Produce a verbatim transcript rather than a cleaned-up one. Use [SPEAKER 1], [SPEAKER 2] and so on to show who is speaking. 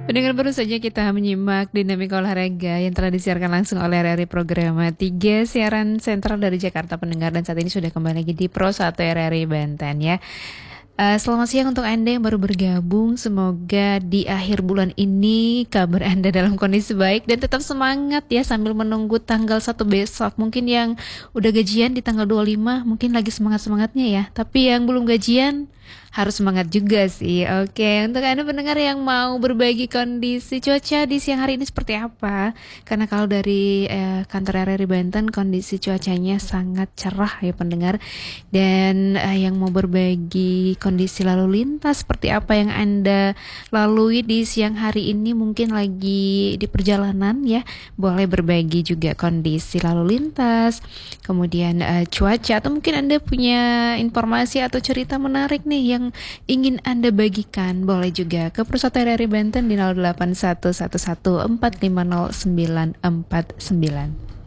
[SPEAKER 1] Pendengar, baru saja kita menyimak dinamika olahraga yang telah disiarkan langsung oleh R R I Programa tiga siaran sentral dari Jakarta pendengar, dan saat ini sudah kembali lagi di Pro satu R R I Banten ya. Eh, selamat siang untuk Anda yang baru bergabung. Semoga di akhir bulan ini kabar Anda dalam kondisi baik dan tetap semangat ya sambil menunggu tanggal satu besok. Mungkin yang udah gajian di tanggal dua puluh lima mungkin lagi semangat-semangatnya ya. Tapi yang belum gajian harus semangat juga sih. Oke, untuk Anda pendengar yang mau berbagi kondisi cuaca di siang hari ini seperti apa? Karena kalau dari eh, kantor R R I Banten kondisi cuacanya sangat cerah ya pendengar. Dan eh, yang mau berbagi kondisi lalu lintas seperti apa yang Anda lalui di siang hari ini, mungkin lagi di perjalanan ya, boleh berbagi juga kondisi lalu lintas, kemudian eh, cuaca, atau mungkin Anda punya informasi atau cerita menarik nih yang ingin Anda bagikan, boleh juga ke Persatuan R R I Banten di nol delapan satu satu satu empat lima nol sembilan empat sembilan.